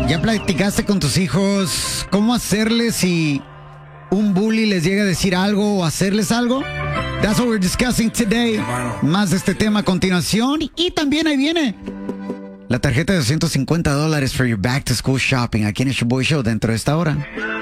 ¿Ya platicaste con tus hijos cómo hacerles si un bully les llega a decir algo o hacerles algo? That's what we're discussing today. Más de este tema a continuación. Y también ahí viene la tarjeta de $250 for your back to school shopping aquí en el Show Boy Show dentro de esta hora.